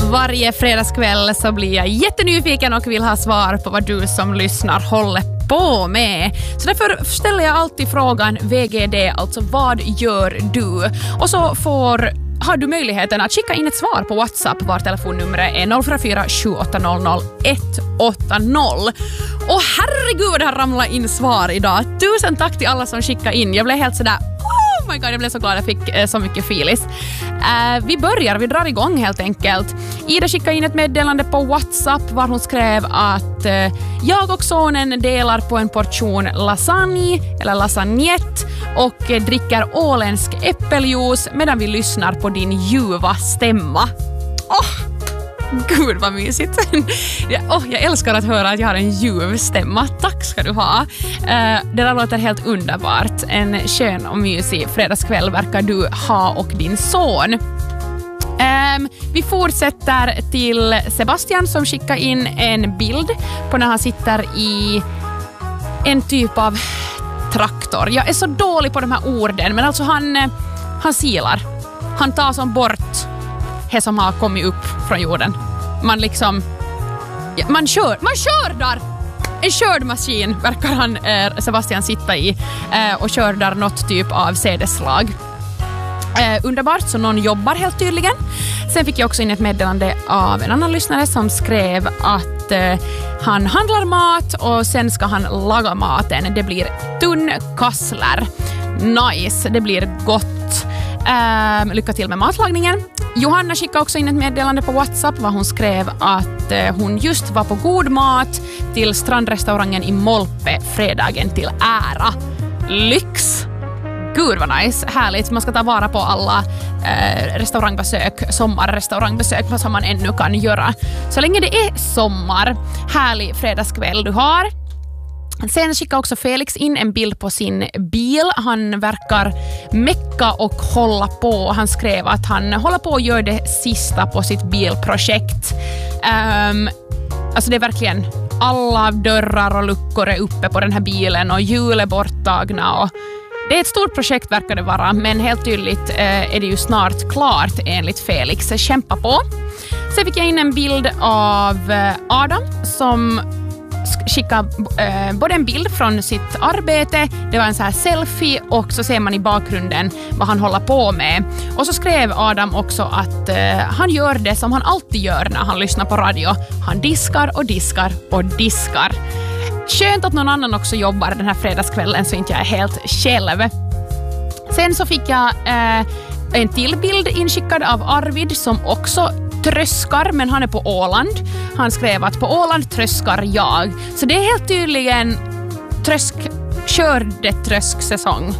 Varje fredagskväll så blir jag jättenyfiken och vill ha svar på vad du som lyssnar håller på med. Så därför ställer jag alltid frågan VGD, alltså vad gör du? Och så har du möjligheten att skicka in ett svar på WhatsApp. Var telefonnumret är 044 780 180. Och herregud vad det har ramlat in svar idag. Tusen tack till alla som skickade in. Jag blev helt sådär, oh my god, jag blev så glad jag fick så mycket filis. Vi drar igång helt enkelt. Ida skickade in ett meddelande på WhatsApp var hon skrev att jag och sonen delar på en portion lasagne eller lasagnette och dricker åländsk äppeljuice medan vi lyssnar på din ljuva stämma. Gud vad mysigt. Jag älskar att höra att jag har en ljuv stämma. Tack ska du ha. Det där låter helt underbart. En skön och mysig fredagskväll verkar du ha och din son. Vi fortsätter till Sebastian som skickar in en bild på när han sitter i en typ av traktor. Jag är så dålig på de här orden, men alltså han silar. Han tar som bort det som har kommit upp från jorden. Man kördar. En kördmaskin verkar Sebastian sitta i och kördar något typ av sädeslag. Underbart, så någon jobbar helt tydligen. Sen fick jag också in ett meddelande av en annan lyssnare som skrev att han handlar mat och sen ska han laga maten. Det blir tunnkassler. Nice, det blir gott. Lycka till med matlagningen. Johanna skickade också in ett meddelande på WhatsApp var hon skrev att hon just var på god mat till strandrestaurangen i Molpe fredagen till ära. Lyx! Gud vad nice, härligt. Man ska ta vara på alla restaurangbesök, sommarrestaurangbesök, vad som man ännu kan göra. Så länge det är sommar, härlig fredagskväll du har. Sen skickade också Felix in en bild på sin bil. Han verkar mecka och hålla på. Han skrev att han håller på och gör det sista på sitt bilprojekt. Alltså det är verkligen alla dörrar och luckor är uppe på den här bilen och hjul är borttagna och det är ett stort projekt verkar det vara, men helt tydligt är det ju snart klart enligt Felix. Kämpa på. Sen fick jag in en bild av Adam som skickade både en bild från sitt arbete, det var en så här selfie och så ser man i bakgrunden vad han håller på med. Och så skrev Adam också att han gör det som han alltid gör när han lyssnar på radio. Han diskar och diskar och diskar. Skönt att någon annan också jobbar den här fredagskvällen så inte jag är helt själv. Sen så fick jag en till bild inskickad av Arvid som också tröskar, men han är på Åland. Han skrev att på Åland tröskar jag. Så det är helt tydligen skördetrösksäsong.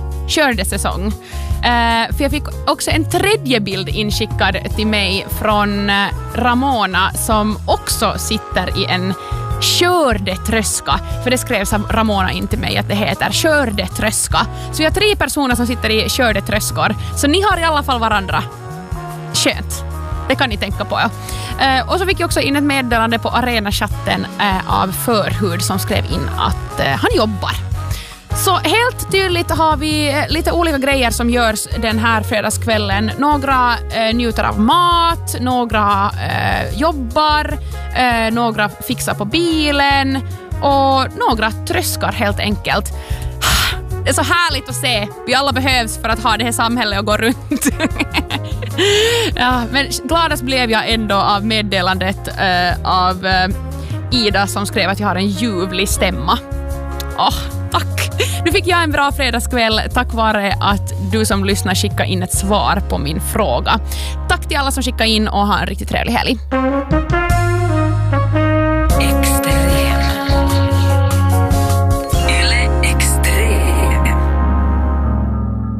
För jag fick också en tredje bild inskickad till mig från Ramona som också sitter i en skördetröska. För det skrevs av Ramona in till mig att det heter skördetröska. Så vi har 3 personer som sitter i skördetröskor. Så ni har i alla fall varandra. Skönt. Det kan ni tänka på. Och så fick jag också in ett meddelande på Arena-chatten av Förhud som skrev in att han jobbar. Så helt tydligt har vi lite olika grejer som görs den här fredagskvällen. Några njuter av mat, några jobbar, några fixar på bilen och några tröskar helt enkelt. Det är så härligt att se. Vi alla behövs för att ha det här samhället att gå runt. Ja, men gladast blev jag ändå av meddelandet av Ida som skrev att jag har en ljuvlig stämma. Tack! Nu fick jag en bra fredagskväll tack vare att du som lyssnar skickar in ett svar på min fråga. Tack till alla som skickar in och ha en riktigt trevlig helg.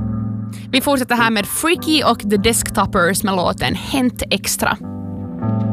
Vi fortsätter här med Freaky och The Desktoppers med låten Hänt Extra.